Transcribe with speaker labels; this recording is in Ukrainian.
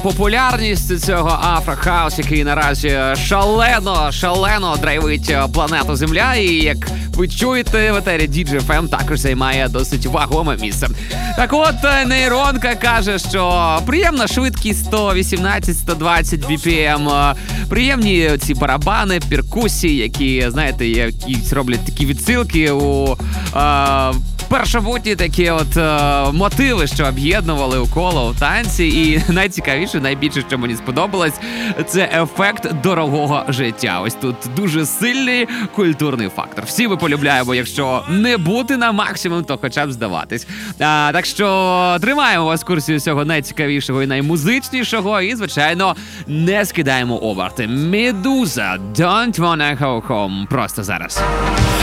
Speaker 1: популярність цього афрохаус, який наразі шалено драйвить планету Земля, і як ви чуєте, в етері DJ FM також займає досить вагоме місце. Так от, нейронка каже, що приємна швидкість 118-120 BPM, приємні ці барабани, перкусії, які, знаєте, якісь роблять такі відсилки у першобутні такі от мотиви, що об'єднували у коло в танці. І найцікавіше, найбільше, що мені сподобалось, це ефект дорогого життя. Ось тут дуже сильний культурний фактор. Всі ми полюбляємо, якщо не бути на максимум, то хоча б здаватись. Так що тримаємо вас в курсі всього найцікавішого і наймузичнішого, і, звичайно, не скидаємо оберти. Медуза, Don't Wanna Go Home. Просто зараз.